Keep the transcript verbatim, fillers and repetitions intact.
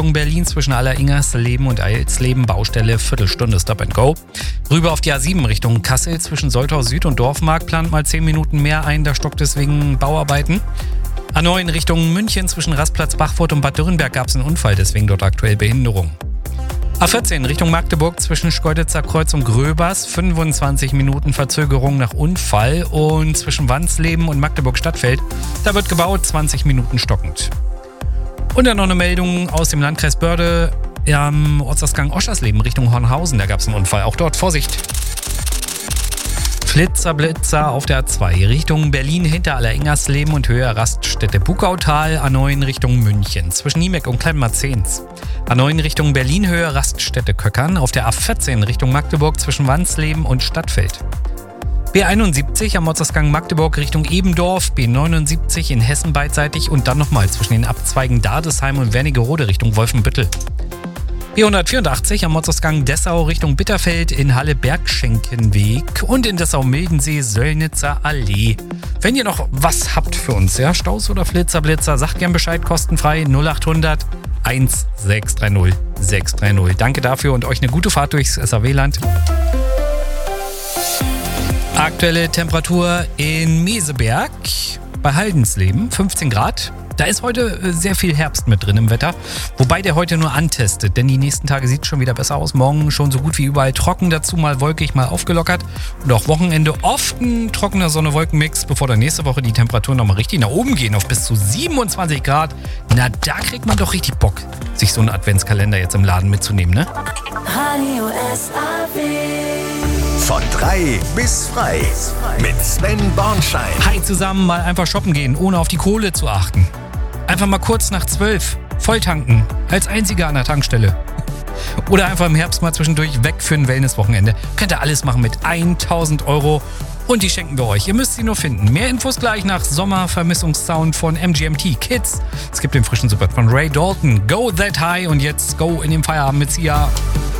Richtung Berlin zwischen Alleringersleben und Eisleben, Baustelle, Viertelstunde Stop and Go. Rüber auf die A sieben Richtung Kassel zwischen Soltau Süd und Dorfmark plant mal zehn Minuten mehr ein, da stockt es wegen Bauarbeiten. A neun Richtung München zwischen Rastplatz Bachfurt und Bad Dürrenberg gab es einen Unfall, deswegen dort aktuell Behinderung. A vierzehn Richtung Magdeburg zwischen Schkeuditzer Kreuz und Gröbers, fünfundzwanzig Minuten Verzögerung nach Unfall, und zwischen Wandsleben und Magdeburg Stadtfeld, da wird gebaut, zwanzig Minuten stockend. Und dann noch eine Meldung aus dem Landkreis Börde am Ortsausgang Oschersleben Richtung Hornhausen, da gab es einen Unfall, auch dort Vorsicht. Flitzer, Blitzer auf der A zwei Richtung Berlin hinter Alleringersleben und Höhe Raststätte Bukautal, A neun Richtung München zwischen Niemeck und Kleinmarzens. A neun Richtung Berlin Höhe Raststätte Köckern, auf der A vierzehn Richtung Magdeburg zwischen Wandsleben und Stadtfeld. B einundsiebzig am Ortsausgang Magdeburg Richtung Ebendorf, B neunundsiebzig in Hessen beidseitig und dann nochmal zwischen den Abzweigen Dardesheim und Wernigerode Richtung Wolfenbüttel. B hundertvierundachtzig am Ortsausgang Dessau Richtung Bitterfeld in Halle-Bergschenkenweg und in Dessau-Mildensee-Söllnitzer Allee. Wenn ihr noch was habt für uns, ja, Staus oder Flitzer, Blitzer, sagt gern Bescheid, kostenfrei null achthundert sechs drei null sechs drei null. Danke dafür und euch eine gute Fahrt durchs S A W-Land. Aktuelle Temperatur in Meseberg bei Haldensleben, fünfzehn Grad. Da ist heute sehr viel Herbst mit drin im Wetter, wobei der heute nur antestet, denn die nächsten Tage sieht es schon wieder besser aus. Morgen schon so gut wie überall trocken, dazu mal wolkig, mal aufgelockert. Und auch Wochenende oft ein trockener Sonne-Wolken-Mix, bevor dann nächste Woche die Temperaturen nochmal richtig nach oben gehen, auf bis zu siebenundzwanzig Grad. Na, da kriegt man doch richtig Bock, sich so einen Adventskalender jetzt im Laden mitzunehmen, ne? Radio S A W. Von drei bis frei mit Sven Bornschein. Hi zusammen, mal einfach shoppen gehen, ohne auf die Kohle zu achten. Einfach mal kurz nach zwölf volltanken, als einziger an der Tankstelle. Oder einfach im Herbst mal zwischendurch weg für ein Wellnesswochenende. Könnt ihr alles machen mit tausend Euro und die schenken wir euch. Ihr müsst sie nur finden. Mehr Infos gleich nach Sommervermissungssound von M G M T Kids. Es gibt den frischen Super von Ray Dalton. Go That High und jetzt go in den Feierabend mit Sia.